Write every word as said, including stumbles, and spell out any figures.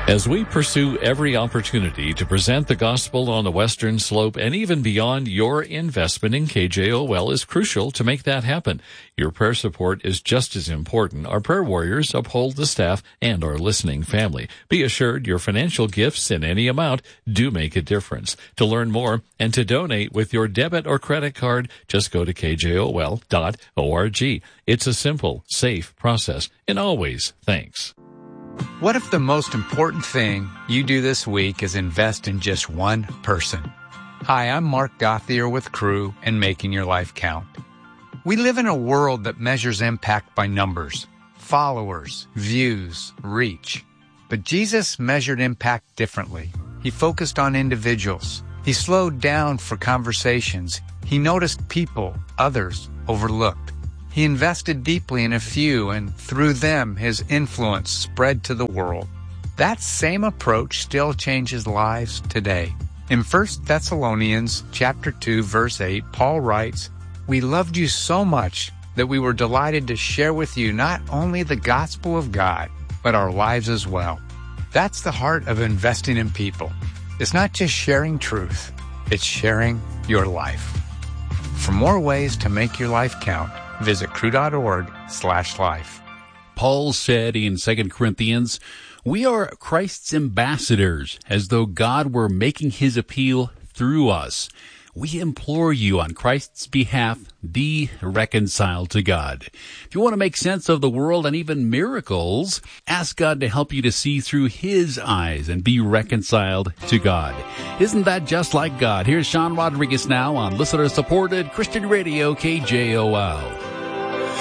As we pursue every opportunity to present the gospel on the Western Slope and even beyond, your investment in K J O L is crucial to make that happen. Your prayer support is just as important. Our prayer warriors uphold the staff and our listening family. Be assured your financial gifts in any amount do make a difference. To learn more and to donate with your debit or credit card, just go to K J O L dot org. It's a simple, safe process. And always, thanks. What if the most important thing you do this week is invest in just one person? Hi, I'm Mark Gothier with Crew and Making Your Life Count. We live in a world that measures impact by numbers, followers, views, reach. But Jesus measured impact differently. He focused on individuals. He slowed down for conversations. He noticed people others overlooked. He invested deeply in a few, and through them, his influence spread to the world. That same approach still changes lives today. In First Thessalonians chapter two, verse eight, Paul writes, "We loved you so much that we were delighted to share with you not only the gospel of God, but our lives as well." That's the heart of investing in people. It's not just sharing truth, it's sharing your life. For more ways to make your life count, visit crew.org slash life. Paul said in Second Corinthians, "We are Christ's ambassadors, as though God were making his appeal through us. We implore you on Christ's behalf, be reconciled to God." If you want to make sense of the world and even miracles, ask God to help you to see through his eyes and be reconciled to God. Isn't that just like God? Here's Sean Rodriguez now on listener-supported Christian Radio K J O L.